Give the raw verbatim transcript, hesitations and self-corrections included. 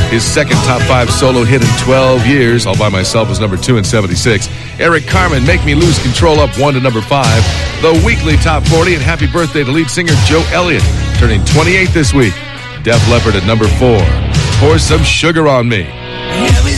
His second top five solo hit in twelve years, All By Myself, was number two in seventy-six. Eric Carmen, Make Me Lose Control, up one to number five. The weekly top forty, and happy birthday to lead singer Joe Elliott, turning twenty-eight this week. Def Leppard at number four. Pour Some Sugar on Me.